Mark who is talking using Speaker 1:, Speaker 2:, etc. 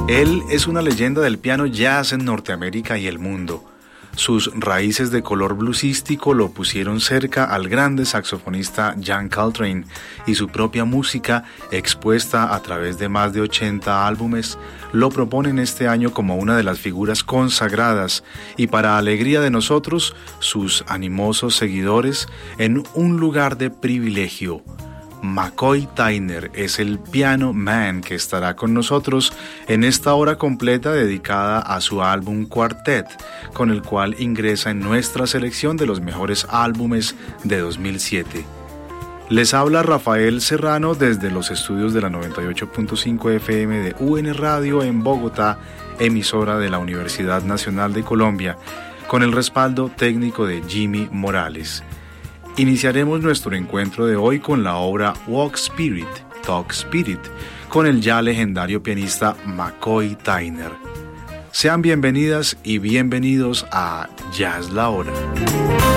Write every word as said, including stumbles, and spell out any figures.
Speaker 1: Él es una leyenda del piano jazz en Norteamérica y el mundo. Sus raíces de color bluesístico lo pusieron cerca al grande saxofonista John Coltrane, y su propia música, expuesta a través de más de ochenta álbumes, lo proponen este año como una de las figuras consagradas y, para alegría de nosotros, sus animosos seguidores, en un lugar de privilegio. McCoy Tyner es el Piano Man que estará con nosotros en esta hora completa dedicada a su álbum Quartet, con el cual ingresa en nuestra selección de los mejores álbumes de dos mil siete. Les habla Rafael Serrano desde los estudios de la noventa y ocho punto cinco F M de U N Radio en Bogotá, emisora de la Universidad Nacional de Colombia, con el respaldo técnico de Jimmy Morales. Iniciaremos nuestro encuentro de hoy con la obra Walk Spirit, Talk Spirit, con el ya legendario pianista McCoy Tyner. Sean bienvenidas y bienvenidos a Jazz La Hora.